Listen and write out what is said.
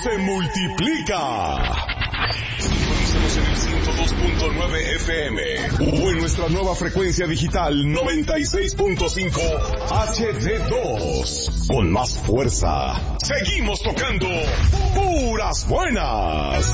se multiplica. Estamos en el 102.9 FM o en nuestra nueva frecuencia digital 96.5 HD2. Con más fuerza, seguimos tocando puras buenas.